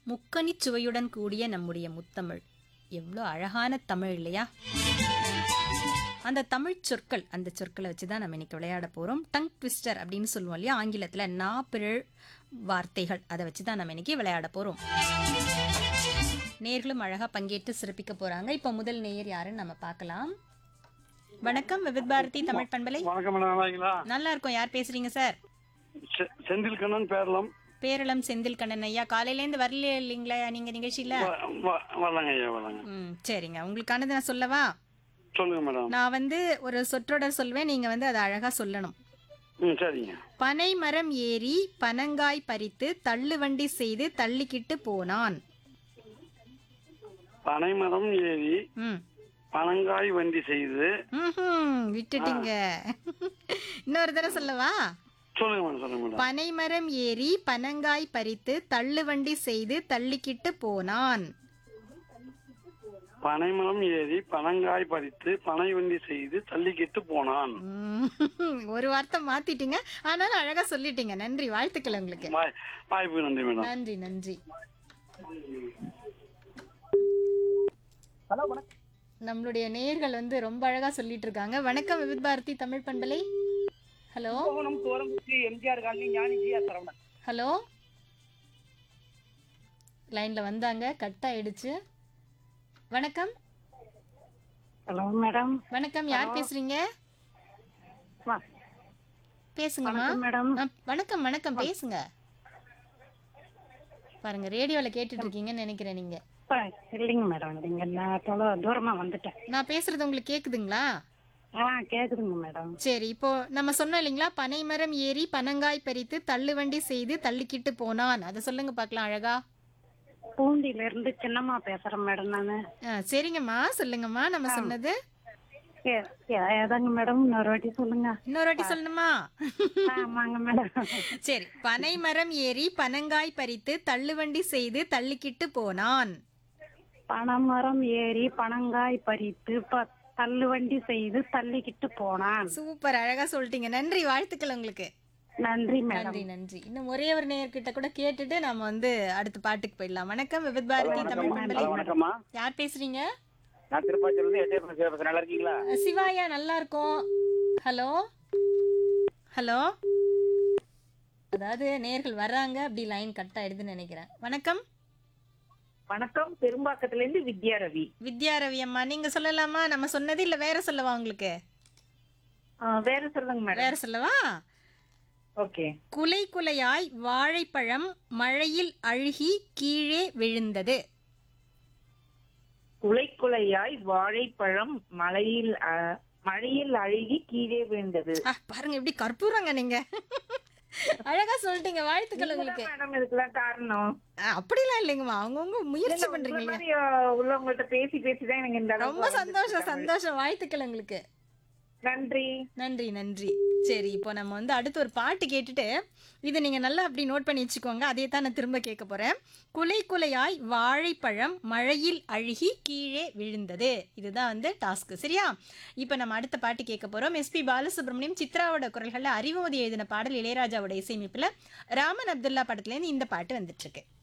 முக்கனிச் சுவையுடன் கூடிய நம்முடைய முத்தமிழ் எவ்வளோ அழகான தமிழ் இல்லையா? அந்த தமிழ் சொற்கள், அந்த சொற்களை வச்சு தான் நம்ம இன்னைக்கு விளையாட போகிறோம். டங் ட்விஸ்டர் அப்படின்னு சொல்லுவோம் இல்லையா ஆங்கிலத்தில், நாப்பிரள் வார்த்தைகள், அதை வச்சு தான் நம்ம இன்னைக்கு விளையாட போகிறோம். நேர்களும் அழகாக பங்கேற்று சிறப்பிக்க போகிறாங்க. இப்போ முதல் நேயர் யாருன்னு நம்ம பார்க்கலாம். வணக்கம், விவித் பாரதி தமிழ் பண்பலை. வணக்கம் மேடம், நல்லா இருக்கீங்களா? நல்லா இருக்கும். யார் பேசுறீங்க சார்? செந்தில் கண்ணன் பேரலாம். பேரளம் செந்தில் கண்ணன் ஐயா, காலையிலேருந்து வரல இல்லைங்களா நீங்க நிகழ்ச்சியில? வரலாங்க ஐயா, வரலாங்க. சரிங்க, உங்களுக்கானது நான் சொல்லவா? சொல்லுங்க மேடம். நான் வந்து ஒரு சொற்றொடர் சொல்வேன், நீங்க வந்து அதை அழகா சொல்லணும். சரிங்க. பனை மரம் ஏறி பனங்காய் பறித்து தள்ளுவண்டி செய்து தள்ளிக்கிட்டு போனான். பனைமரம் ஏறி பனங்காய் வண்டி செய்து. விட்டுட்டீங்க. இன்னொரு தடவை சொல்லவா? சொல்லுங்க மேடம், சொல்லுங்க மேடம். பனைமரம் ஏறி பனங்காய் பறித்து தள்ளுவண்டி செய்து தள்ளிக்கிட்டு போனான். பனைமரம் ஏறி பனங்காய் பறித்து பனை வண்டி செய்து தள்ளிக்கிட்டு போனான். ஒரு வார்த்தை மாத்திட்டீங்க, ஆனாலும் அழகா சொல்லிட்டீங்க. நன்றி, வாழ்த்துக்கள் உங்களுக்கு. வாய்ப்பு நன்றி மேடம். நன்றி நன்றி. நம்மளுடைய நேயர்கள் வந்து ரொம்ப அழகா சொல்லிட்டு இருக்காங்க. வணக்கம், விவித் பாரதி தமிழ் பண்பலை. ஹலோ ஹலோ, லைன்ல வந்தாங்க, கட் ஆயிடுச்சு. வணக்கம். Hello madam. வணக்கம், யார் பேசுறீங்க? பேசுங்கம்மா. மேடம். வணக்கம் வணக்கம், பேசுங்க. பாருங்க, ரேடியோல கேட்டுட்டு இருக்கீங்கன்னு நினைக்கிறேன் நீங்க. இல்லைங்க மேடம், நீங்க நான் தூரமா வந்துட்டேன். நான் பேசுறது உங்களுக்கு கேக்குதுங்களா? கேக்குதுங்க மேடம். சரி, இப்போ நம்ம சொன்னோம் இல்லைங்களா, பனைமரம் ஏறி பனங்காய் பறித்து தள்ளுவண்டி செய்து தள்ளிக்கிட்டு போனான். அதை சொல்லுங்க பார்க்கலாம் அழகா. பூண்டியில இருந்து சின்னம்மா பேசுறேன் மேடம் நானு. சரிங்கம்மா, சொல்லுங்கம்மா. நம்ம சொன்னது ஏதாங்க மேடம், இன்னொரு வாட்டி சொல்லுங்க. இன்னொரு வாட்டி சொல்லணுமா? ஆமாங்க மேடம். சரி, பனைமரம் ஏறி பனங்காய் பறித்து தள்ளுவண்டி செய்து தள்ளிக்கிட்டு போனான். பனைமரம் ஏறி பனங்காய் பறித்து தள்ளுவண்டி செய்து தள்ளிக்கிட்டு போனான். சூப்பர், அழகா சொல்லிட்டீங்க. நன்றி, வாழ்த்துக்கள் உங்களுக்கு. நன்றி மேடம். நன்றி நன்றி. இன்னும் ஒரே ஒரு நேயர்கிட்ட கூட கேட்டுட்டு நாம வந்து அடுத்த பாட்டுக்கு போயிடலாம். வணக்கம், விவித் பாரதி தமிழ் பண்பலை. யார் பேசுறீங்க? நான் திருப்பாச்சூர்ல இருந்து நல்லா இருக்கீங்களா? சிவாயா, நல்லா இருக்கும். ஹலோ ஹலோ, அதாவது நேயர்கள் வர்றாங்க, அப்படி லைன் கட் ஆயிடுதுன்னு நினைக்கிறேன். வணக்கம். வணக்கம், பெரும்பாக்கத்துல இருந்து வித்யா ரவி. வித்யா ரவி அம்மா, நீங்க சொல்லலாமா? நம்ம சொன்னது இல்ல வேற சொல்லவா உங்களுக்கு? வேற சொல்லுங்க மேடம். வேற சொல்லவா? ஓகே. குலை குலையாய் வாழைப்பழம் மழையில் அழுகி கீழே விழுந்தது. குலை குலையாய் வாழைப்பழம் மழையில் அழுகி கீழே விழுந்தது. பாருங்க, எப்படி கற்பூரங்க நீங்க. அழகா சொல்லிட்டீங்க, வாழ்த்துக்கள் உங்களுக்கு. மேடம், இதுக்கெல்லாம் காரணம் அப்படிலாம் இல்லைங்கம்மா, அவங்கவுங்க முயற்சி பண்றீங்க. உள்ளவங்கள்ட்ட பேசி பேசிதான் எனக்கு இந்த ரொம்ப சந்தோஷம் சந்தோஷம், வாழ்த்துக்கள் உங்களுக்கு. நன்றி நன்றி நன்றி. சரி, இப்போ நம்ம வந்து அடுத்து ஒரு பாட்டு கேட்டுட்டு, இதை நீங்க நல்லா அப்படி நோட் பண்ணி வச்சுக்கோங்க. அதே தான் நான் திரும்ப கேட்க போறேன். குலை குலையாய் வாழைப்பழம் மழையில் அழுகி கீழே விழுந்தது. இதுதான் வந்து டாஸ்க், சரியா? இப்போ நம்ம அடுத்த பாட்டு கேட்க போறோம். எஸ்பி பாலசுப்ரமணியம், சித்ராவோட குரல்களில் அறிவுமதி எழுதின பாடல், இளையராஜாவோட இசையமைப்புல ராமன் அப்துல்லா படத்துலேருந்து இந்த பாட்டு வந்துட்டு இருக்கு.